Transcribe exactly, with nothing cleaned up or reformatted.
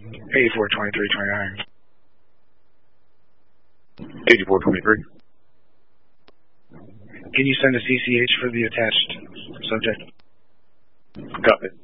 eighty-four twenty-three twenty-nine. eighty-four twenty-three. Can you send a C C H for the attached subject? Copy.